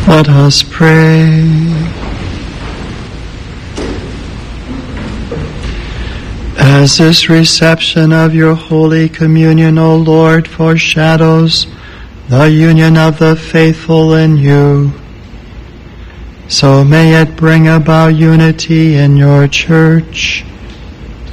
Let us pray. As this reception of your Holy Communion, O Lord, foreshadows the union of the faithful in you, so may it bring about unity in your Church